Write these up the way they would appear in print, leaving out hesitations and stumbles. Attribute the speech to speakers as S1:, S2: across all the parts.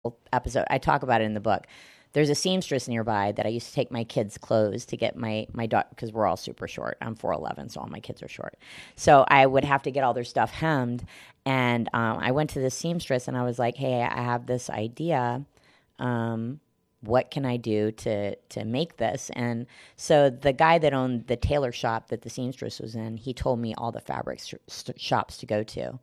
S1: episode. I talk about it in the book. There's a seamstress nearby that I used to take my kids' clothes to get my daughter, because we're all super short. I'm 4'11", so all my kids are short. So I would have to get all their stuff hemmed. And I went to this seamstress and I was like, hey, I have this idea. What can I do to make this? And so the guy that owned the tailor shop that the seamstress was in, he told me all the fabric shops to go to.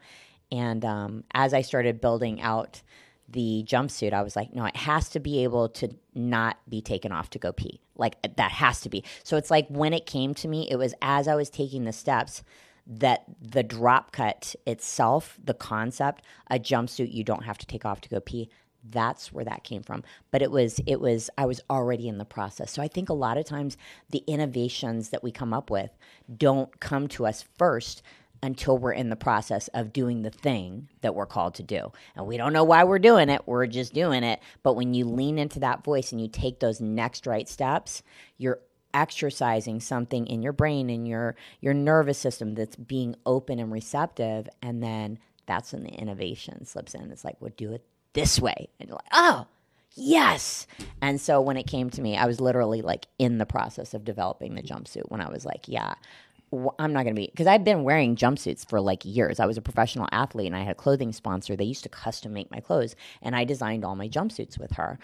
S1: And as I started building out the jumpsuit, I was like, no, it has to be able to not be taken off to go pee. Like, that has to be. So it's like when it came to me, it was as I was taking the steps that the drop cut itself, the concept, a jumpsuit you don't have to take off to go pee, that's where that came from. But it was I was already in the process. So I think a lot of times the innovations that we come up with don't come to us first until we're in the process of doing the thing that we're called to do. And we don't know why we're doing it. We're just doing it. But when you lean into that voice and you take those next right steps, you're exercising something in your brain and your nervous system that's being open and receptive. And then that's when the innovation slips in. It's like, we'll do it this way. And you're like, oh, yes. And so when it came to me, I was literally like in the process of developing the jumpsuit when I was like, yeah, I'm not going to be, because I've been wearing jumpsuits for like years. I was a professional athlete and I had a clothing sponsor. They used to custom make my clothes and I designed all my jumpsuits with her.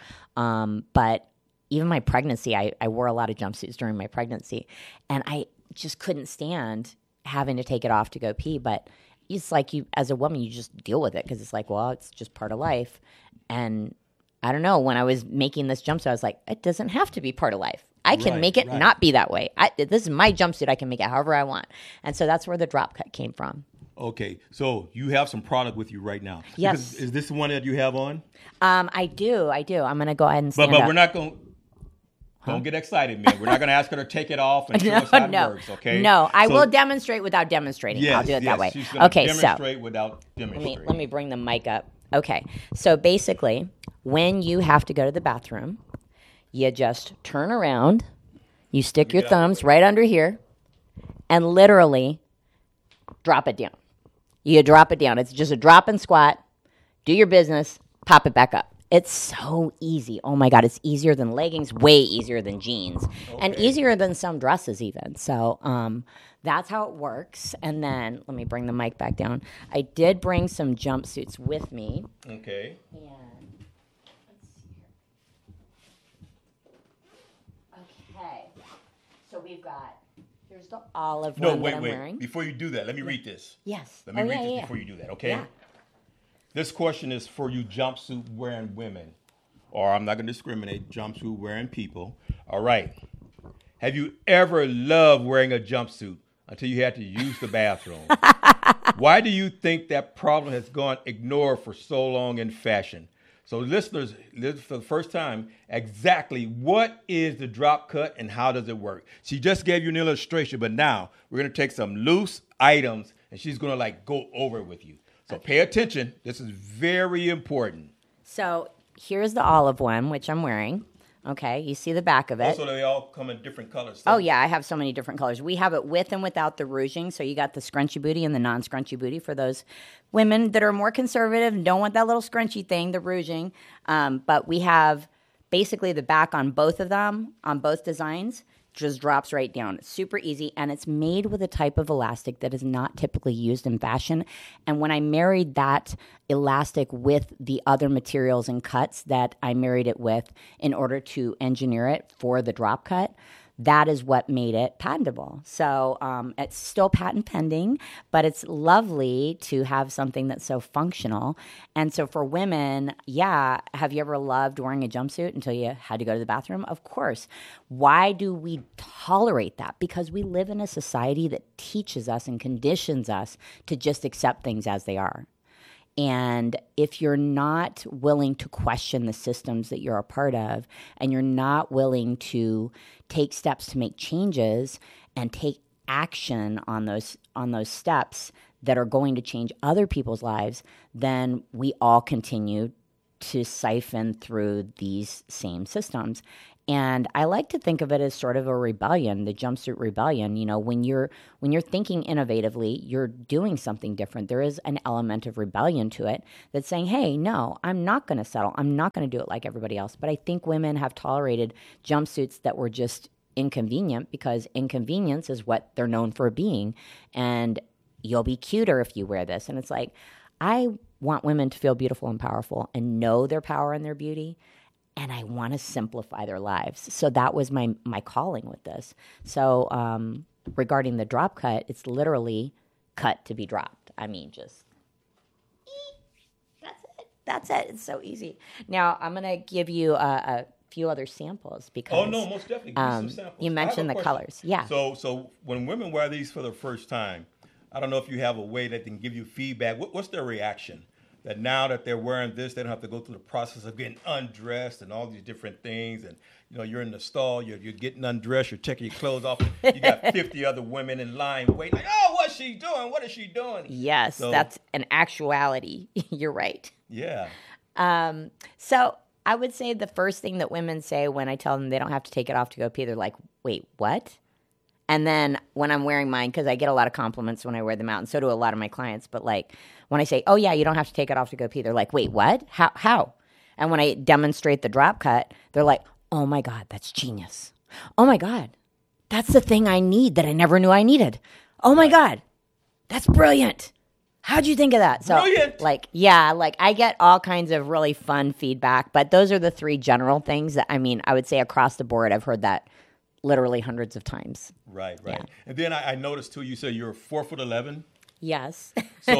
S1: But even my pregnancy, I wore a lot of jumpsuits during my pregnancy and I just couldn't stand having to take it off to go pee. But it's like you, as a woman, you just deal with it because it's like, well, it's just part of life. And I don't know, when I was making this jumpsuit, I was like, it doesn't have to be part of life. I can make it not be that way. This is my jumpsuit. I can make it however I want. And so that's where the drop cut came from.
S2: Okay, so you have some product with you right now.
S1: Yes.
S2: Is this the one that you have on?
S1: I do. I'm going to go ahead and stand up.
S2: But we're not going to... Don't get excited, man. We're not going to ask her to take it off and show us how it works, okay?
S1: No, I will demonstrate without demonstrating.
S2: Yes,
S1: I'll do it that way.
S2: She's going to demonstrate without demonstrating.
S1: Let me bring the mic up. Okay, so basically, when you have to go to the bathroom, you just turn around, you stick your thumbs right under here, and literally drop it down. You drop it down. It's just a drop and squat. Do your business. Pop it back up. It's so easy. Oh, my God. It's easier than leggings, way easier than jeans, and easier than some dresses even. So that's how it works. And then let me bring the mic back down. I did bring some jumpsuits with me.
S2: Okay.
S1: And let's see here. Okay. So we've got, here's the olive one that I'm wearing.
S2: Before you do that, let me read this.
S1: Yes.
S2: Let me read this before you do that, okay?
S1: Yeah.
S2: This question is for you jumpsuit wearing women, or I'm not going to discriminate, jumpsuit wearing people. All right. Have you ever loved wearing a jumpsuit until you had to use the bathroom? Why do you think that problem has gone ignored for so long in fashion? So listeners, for the first time, exactly what is the drop cut and how does it work? She just gave you an illustration, but now we're going to take some loose items and she's going to like go over it with you. So pay attention. This is very important.
S1: So here's the olive one, which I'm wearing. Okay, you see the back of it.
S2: Also, they all come in different colors.
S1: Oh, yeah, I have so many different colors. We have it with and without the rouging. So you got the scrunchy booty and the non-scrunchy booty for those women that are more conservative and don't want that little scrunchy thing, the rouging. But we have basically the back on both of them, on both designs. Just drops right down. It's super easy, and it's made with a type of elastic that is not typically used in fashion. And when I married that elastic with the other materials and cuts that I married it with in order to engineer it for the drop cut, that is what made it patentable. So it's still patent pending, but it's lovely to have something that's so functional. And so for women, yeah, have you ever loved wearing a jumpsuit until you had to go to the bathroom? Of course. Why do we tolerate that? Because we live in a society that teaches us and conditions us to just accept things as they are. And if you're not willing to question the systems that you're a part of, and you're not willing to take steps to make changes and take action on those steps that are going to change other people's lives, then we all continue to siphon through these same systems. And I like to think of it as sort of a rebellion, the jumpsuit rebellion. You know, when you're thinking innovatively, you're doing something different. There is an element of rebellion to it that's saying, hey, no, I'm not going to settle. I'm not going to do it like everybody else. But I think women have tolerated jumpsuits that were just inconvenient because inconvenience is what they're known for being. And you'll be cuter if you wear this. And it's like, I want women to feel beautiful and powerful and know their power and their beauty. And I want to simplify their lives. So that was my calling with this. So regarding the drop cut, it's literally cut to be dropped. I mean, just that's it. That's it. It's so easy. Now, I'm going to give you a few other samples because...
S2: Oh, no, most definitely. Give me some samples.
S1: You mentioned the colors. Yeah.
S2: So when women wear these for the first time, I don't know if you have a way that they can give you feedback. What's their reaction? That now that they're wearing this, they don't have to go through the process of getting undressed and all these different things. And, you know, you're in the stall, you're getting undressed, you're taking your clothes off. You got 50 other women in line waiting, like, oh, what's she doing? What is she doing?
S1: Yes, so, that's an actuality. You're right.
S2: Yeah.
S1: So I would say the first thing that women say when I tell them they don't have to take it off to go pee, they're like, wait, what? And then when I'm wearing mine, because I get a lot of compliments when I wear them out, and so do a lot of my clients, but like when I say, oh yeah, you don't have to take it off to go pee, they're like, wait, what? How? And when I demonstrate the drop cut, they're like, oh my God, that's genius. Oh my God, that's the thing I need that I never knew I needed. Oh my God, that's brilliant. How'd you think of that? So,
S2: brilliant.
S1: Like I get all kinds of really fun feedback, but those are the three general things that, I mean, I would say across the board, I've heard that literally hundreds of times.
S2: Right.
S1: Yeah.
S2: And then I noticed too, you said you're 4'11".
S1: Yes.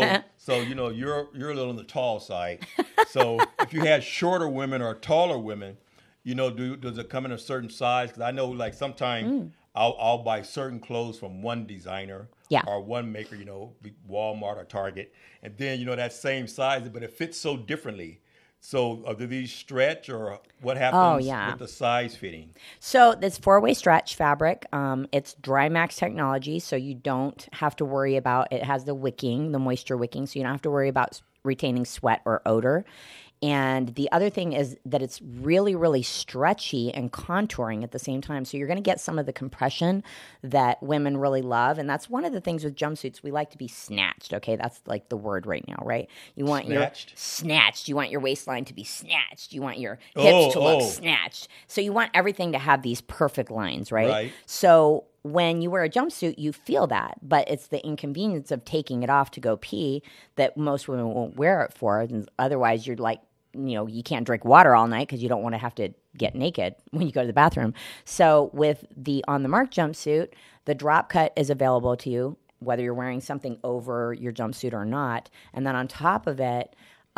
S2: So you know you're a little on the tall side. So if you had shorter women or taller women, you know, does it come in a certain size? Because I know like sometimes I'll buy certain clothes from one designer or one maker, you know, Walmart or Target, and then you know that same size, but it fits so differently. So do these stretch or what happens with the size fitting?
S1: So this 4-way stretch fabric, it's Drymax technology, so you don't have to worry about, it has the wicking, the moisture wicking, so you don't have to worry about retaining sweat or odor. And the other thing is that it's really, really stretchy and contouring at the same time. So you're going to get some of the compression that women really love. And that's one of the things with jumpsuits. We like to be snatched, okay? That's like the word right now, right? You want snatched. You want your waistline to be snatched. You want your hips to look snatched. So you want everything to have these perfect lines, right? So when you wear a jumpsuit, you feel that, but it's the inconvenience of taking it off to go pee that most women won't wear it for. And otherwise, you're like, you know, you can't drink water all night because you don't want to have to get naked when you go to the bathroom. So with the On the Mark jumpsuit, the drop cut is available to you, whether you're wearing something over your jumpsuit or not. And then on top of it,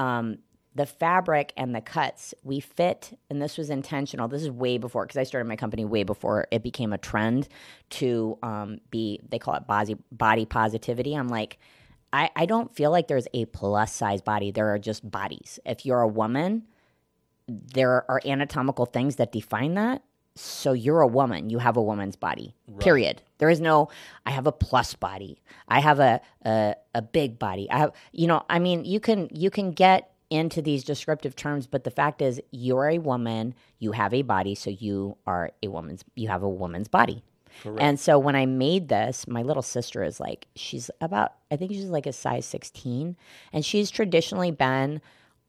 S1: the fabric and the cuts, we fit, and this was intentional. This is way before, because I started my company way before it became a trend to they call it body positivity. I'm like, I don't feel like there's a plus size body. There are just bodies. If you're a woman, there are anatomical things that define that. So you're a woman. You have a woman's body, period. There is no, I have a plus body. I have a big body. I have, you know, I mean, you can get into these descriptive terms, but the fact is you're a woman, you have a body, so you have a woman's body.
S2: Correct.
S1: And so when I made this, my little sister is like, I think she's like a size 16, and she's traditionally been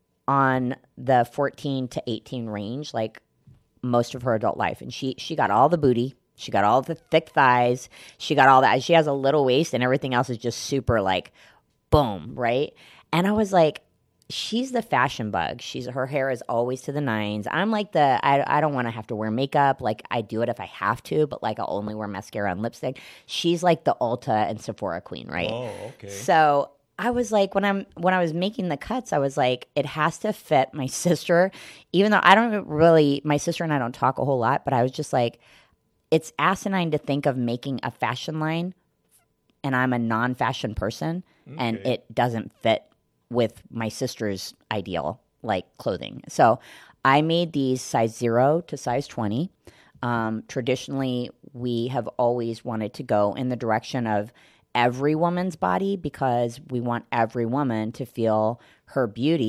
S1: on the 14 to 18 range, like most of her adult life. And she got all the booty, she got all the thick thighs, she got all that. She has a little waist, and everything else is just super like, boom, right? And I was like, she's the fashion bug. Her hair is always to the nines. I'm like I don't want to have to wear makeup. Like I do it if I have to, but like I'll only wear mascara and lipstick. She's like the Ulta and Sephora queen, right?
S2: Oh, okay.
S1: So I was like, when I was making the cuts, I was like, it has to fit my sister, even though my sister and I don't talk a whole lot, but I was just like, it's asinine to think of making a fashion line, and I'm a non-fashion person, and it doesn't fit with my sister's ideal, like clothing. So I made these size 0 to size 20. Traditionally, we have always wanted to go in the direction of every woman's body because we want every woman to feel her beauty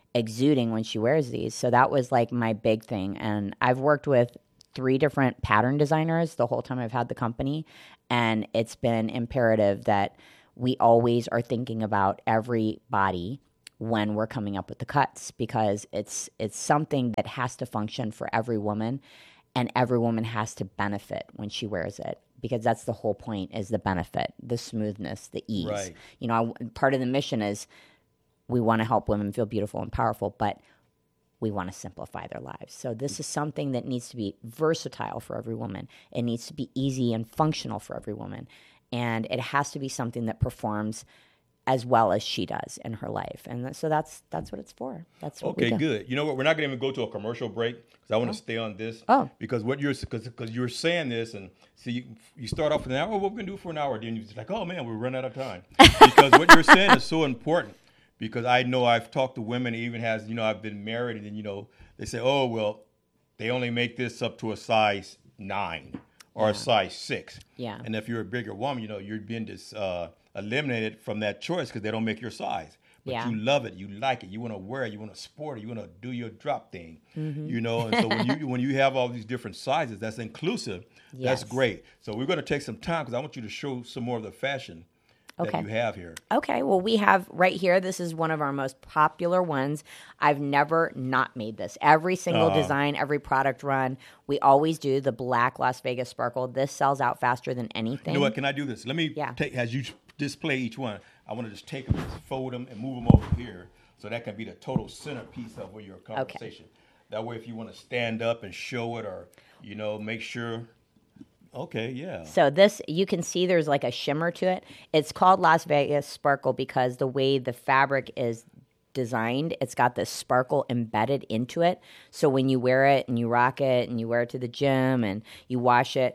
S1: exuding when she wears these. So that was like my big thing. And I've worked with 3 different pattern designers the whole time I've had the company. And it's been imperative that we always are thinking about every body when we're coming up with the cuts, because it's something that has to function for every woman, and every woman has to benefit when she wears it, because that's the whole point, is the benefit, the smoothness, the ease.
S2: Right.
S1: You know, part of the mission is we want to help women feel beautiful and powerful, but we want to simplify their lives. So this is something that needs to be versatile for every woman. It needs to be easy and functional for every woman. And it has to be something that performs as well as she does in her life. And so that's what it's for. That's what we
S2: Okay,
S1: do.
S2: good. You know what? We're not going to even go to a commercial break because I want to stay on this.
S1: Oh.
S2: Because what because you're saying this, and see, you start off with an hour. What we're going to do for an hour? Then you're just like, oh man, we're running out of time. Because what you're saying is so important. Because I know I've talked to women, even I've been married, and then they say, oh well, they only make this up to a size 9 or a size 6.
S1: Yeah.
S2: And if you're a bigger woman, you're being eliminated from that choice because they don't make your size. But
S1: Yeah.
S2: you love it, you like it, you want to wear it, you want to sport it, you want to do your drop thing,
S1: Mm-hmm.
S2: And so when you have all these different sizes, that's inclusive.
S1: Yes.
S2: That's great. So we're going to take some time because I want you to show some more of the fashion that
S1: Okay.
S2: you have here.
S1: Okay, well, we have right here, this is one of our most popular ones. I've never not made this. Every single design, every product run, we always do the black Las Vegas Sparkle. This sells out faster than anything.
S2: You know what? Can I do this? Let me
S1: Yeah.
S2: take, as you display each one, I want to just take them, fold them, and move them over here so that can be the total centerpiece of your conversation. That way, if you want to stand up and show it or, make sure. Okay, yeah.
S1: So this, you can see there's like a shimmer to it. It's called Las Vegas Sparkle because the way the fabric is designed, it's got this sparkle embedded into it. So when you wear it and you rock it and you wear it to the gym and you wash it,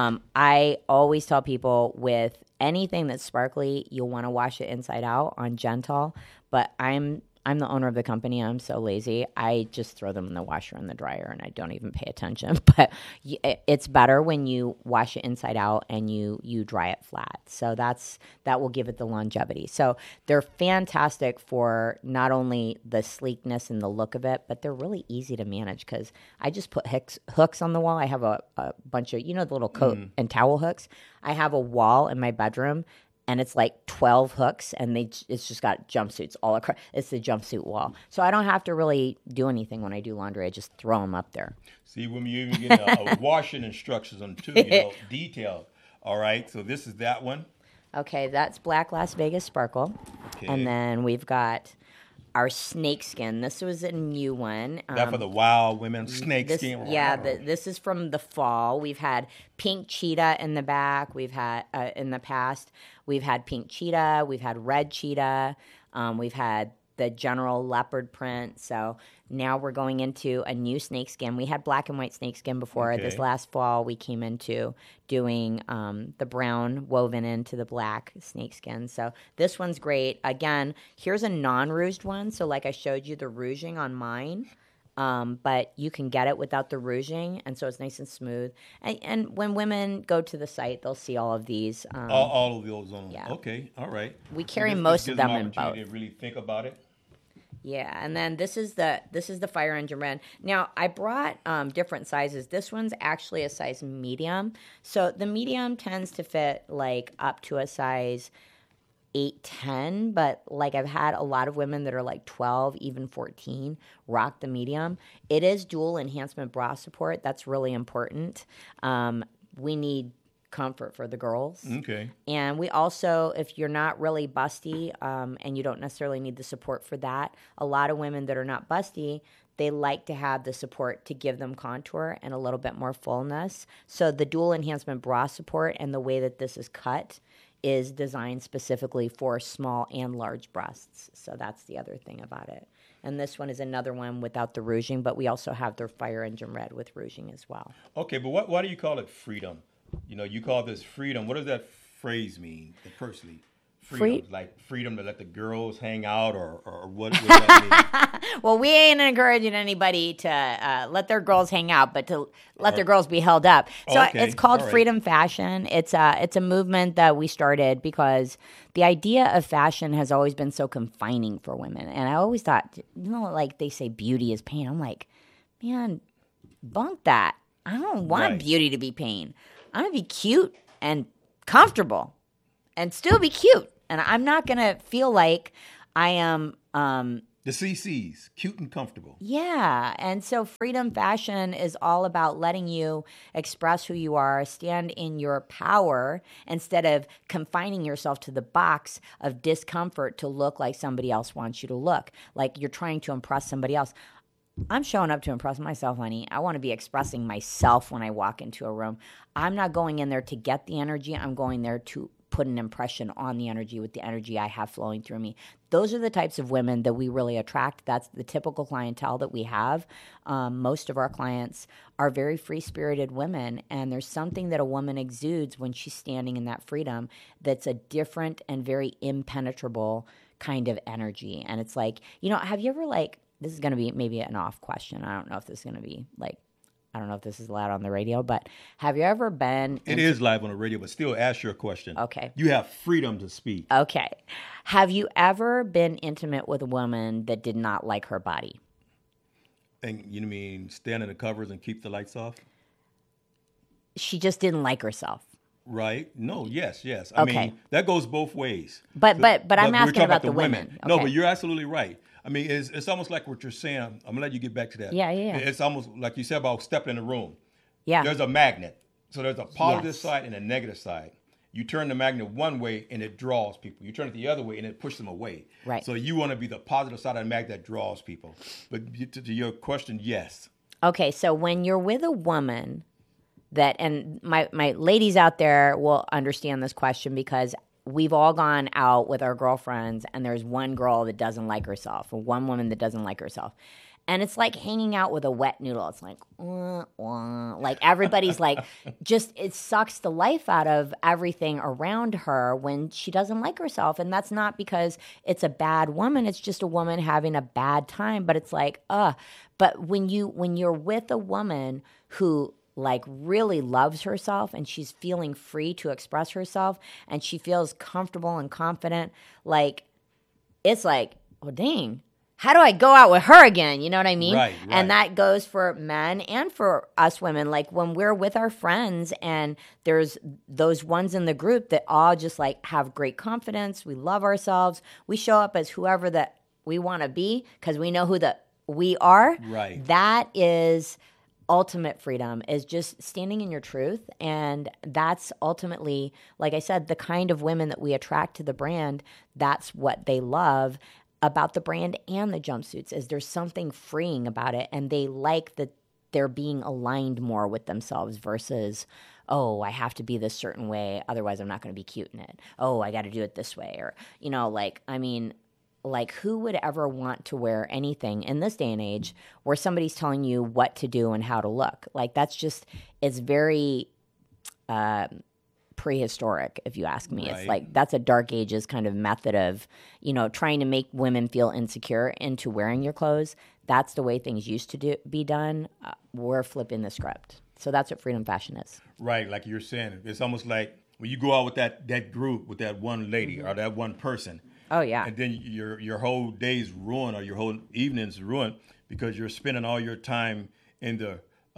S1: I always tell people with anything that's sparkly, you'll want to wash it inside out on Gentle. But I'm the owner of the company. I'm so lazy. I just throw them in the washer and the dryer, and I don't even pay attention. But it's better when you wash it inside out and you dry it flat. So that will give it the longevity. So they're fantastic for not only the sleekness and the look of it, but they're really easy to manage because I just put hooks on the wall. I have a bunch of, the little coat and towel hooks. I have a wall in my bedroom. And it's like 12 hooks, and it's just got jumpsuits all across. It's the jumpsuit wall. So I don't have to really do anything when I do laundry. I just throw them up there.
S2: See, when you even get a washing instructions on too, detailed. All right, so this is that one.
S1: Okay, that's Black Las Vegas Sparkle.
S2: Okay.
S1: And then we've got our snakeskin. This was a new one.
S2: That for the wild women, snakeskin.
S1: This is from the fall. We've had pink cheetah in the back. We've had in the past. We've had pink cheetah. We've had red cheetah. We've had the general leopard print. So now we're going into a new snakeskin. We had black and white snakeskin before.
S2: Okay.
S1: This last fall, we came into doing the brown woven into the black snakeskin. So this one's great. Again, here's a non-rouged one. So like I showed you the rouging on mine. But you can get it without the rouging, and so it's nice and smooth. And when women go to the site, they'll see all of these.
S2: All of those on.
S1: Yeah.
S2: Okay, all right.
S1: We carry
S2: So this
S1: most
S2: gives
S1: of them in
S2: opportunity
S1: both.
S2: to really think about it.
S1: Yeah, and then this is the fire engine red. Now I brought different sizes. This one's actually a size medium, so the medium tends to fit like up to a size 8, 10, but like I've had a lot of women that are like 12, even 14, rock the medium. It is dual enhancement bra support. That's really important. We need comfort for the girls.
S2: Okay.
S1: And we also, if you're not really busty and you don't necessarily need the support for that, a lot of women that are not busty, they like to have the support to give them contour and a little bit more fullness. So the dual enhancement bra support and the way that this is cut is designed specifically for small and large breasts. So that's the other thing about it. And this one is another one without the rouging, but we also have their fire engine red with rouging as well.
S2: Okay, but why do you call it freedom? You call this freedom. What does that phrase mean, personally? Freedom, like freedom to let the girls hang out, or what would that mean?
S1: Well, we ain't encouraging anybody to let their girls hang out, but to let their girls be held up. So
S2: Okay,
S1: it's called
S2: all right.
S1: Freedom Fashion. It's a movement that we started because the idea of fashion has always been so confining for women. And I always thought, like they say beauty is pain. I'm like, man, bunk that. I don't want
S2: Right.
S1: beauty to be pain. I'm going to be cute and comfortable and still be cute. And I'm not going to feel like I am
S2: The CCs, cute and comfortable.
S1: yeah. And so Freedom Fashion is all about letting you express who you are, stand in your power instead of confining yourself to the box of discomfort to look like somebody else wants you to look, like you're trying to impress somebody else. I'm showing up to impress myself, honey. I want to be expressing myself when I walk into a room. I'm not going in there to get the energy. I'm going there to put an impression on the energy with the energy I have flowing through me. Those are the types of women that we really attract. That's the typical clientele that we have. Most of our clients are very free-spirited women, and there's something that a woman exudes when she's standing in that freedom that's a different and very impenetrable kind of energy. And it's like, have you ever this is going to be maybe an off question. I don't know if this is going to be I don't know if this is allowed on the radio, but have you ever been...
S2: It is live on the radio, but still ask your question.
S1: Okay.
S2: You have freedom to speak.
S1: Okay. Have you ever been intimate with a woman that did not like her body?
S2: And you mean stand in the covers and keep the lights off?
S1: She just didn't like herself.
S2: Right? No, yes. I
S1: Okay.
S2: mean, that goes both ways.
S1: But I'm
S2: we're
S1: asking
S2: talking
S1: about the women.
S2: No,
S1: Okay.
S2: but you're absolutely right. I mean, it's almost like what you're saying. I'm going to let you get back to that.
S1: Yeah.
S2: It's almost like you said about stepping in the room.
S1: Yeah.
S2: There's a magnet. So there's a positive
S1: Yes.
S2: side and a negative side. You turn the magnet one way and it draws people. You turn it the other way and it pushes them away.
S1: Right.
S2: So you want to be the positive side of the magnet that draws people. But to your question, yes.
S1: Okay, so when you're with a woman and my ladies out there will understand this question because we've all gone out with our girlfriends and there's one girl that doesn't like herself or one woman that doesn't like herself. And it's like hanging out with a wet noodle. It's like, wah, wah. Like everybody's like, just it sucks the life out of everything around her when she doesn't like herself. And that's not because it's a bad woman. It's just a woman having a bad time. But it's like, But when you're with a woman who like really loves herself and she's feeling free to express herself and she feels comfortable and confident, like it's like, oh dang, how do I go out with her again? You know what I mean?
S2: Right.
S1: And that goes for men and for us women. Like when we're with our friends and there's those ones in the group that all just like have great confidence, we love ourselves, we show up as whoever that we want to be because we know who we are.
S2: Right.
S1: That is ultimate freedom, is just standing in your truth. And that's ultimately, like I said, the kind of women that we attract to the brand. That's what they love about the brand and the jumpsuits, is there's something freeing about it. And they like that they're being aligned more with themselves versus, oh, I have to be this certain way, otherwise I'm not going to be cute in it. Oh, I got to do it this way. Or, like who would ever want to wear anything in this day and age where somebody's telling you what to do and how to look? Like that's just, it's very prehistoric, if you ask me.
S2: Right.
S1: It's like that's a dark ages kind of method of, trying to make women feel insecure into wearing your clothes. That's the way things used to be done. We're flipping the script. So that's what Freedom Fashion is.
S2: Right, like you're saying. It's almost like when you go out with that group, with that one lady or that one person.
S1: Oh, yeah.
S2: And then your whole day's ruined or your whole evening's ruined because you're spending all your time in the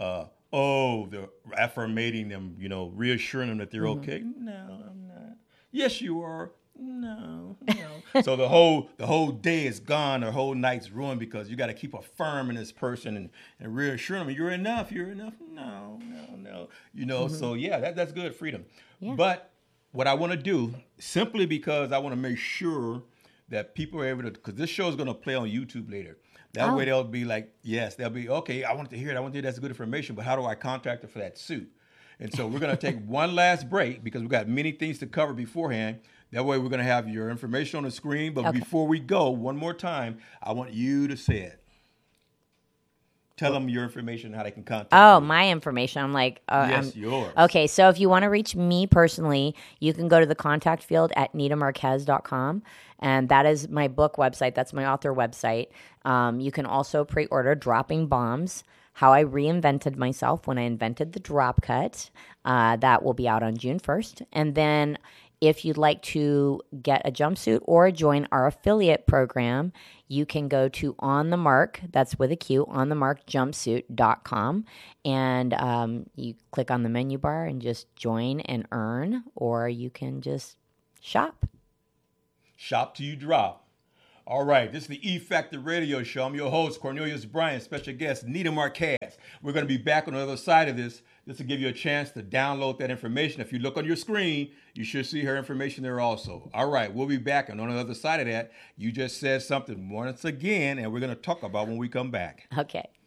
S2: affirmating them, reassuring them that they're okay. No, I'm not. Yes, you are. No. So the whole day is gone, the whole night's ruined because you got to keep affirming this person and reassuring them you're enough. No. So yeah, that's good freedom.
S1: Yeah.
S2: But what I want to do, simply because I want to make sure that people are able to, because this show is going to play on YouTube later. That way they'll be like, yes, they'll be, okay, I want to hear it. I want to hear that's good information, but how do I contact her for that suit? And so we're going to take one last break because we've got many things to cover beforehand. That way we're going to have your information on the screen. But before we go, one more time, I want you to say it. Tell them your information, how they can contact
S1: Oh,
S2: you.
S1: my information. I'm like,
S2: Yes, yours.
S1: Okay, so if you want to reach me personally, you can go to the contact field at nitamarquez.com. And that is my book website. That's my author website. You can also pre-order Dropping Bombs, How I Reinvented Myself When I Invented the Drop Cut. That will be out on June 1st. And then if you'd like to get a jumpsuit or join our affiliate program, you can go to On The Mark, that's with a Q, onthemarkjumpsuit.com. And you click on the menu bar and just join and earn, or you can just shop.
S2: Shop till you drop. All right, this is the E Factor Radio Show. I'm your host, Cornelius Bryant, special guest, Nita Marquez. We're going to be back on the other side of this just to give you a chance to download that information. If you look on your screen, you should see her information there also. All right, we'll be back. And on the other side of that, you just said something once again, and we're going to talk about when we come back.
S1: Okay.